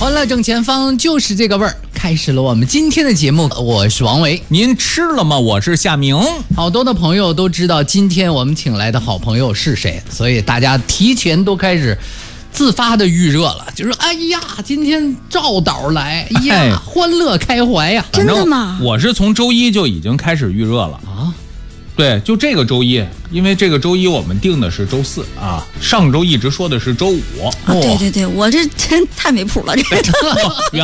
欢乐正前方就是这个味儿，开始了我们今天的节目。我是王维， 您吃了吗？我是夏明。 好多的朋友都知道今天我们请来的好朋友是谁，所以大家提前都开始自发的预热了，就是哎呀，今天赵导来，哎呀，欢乐开怀呀！ 真的吗？ 我是从周一就已经开始预热了啊。 对，就这个周一，因为这个周一我们定的是周四啊，上周一直说的是周五。 对对对，我这真太没谱了，这个。 原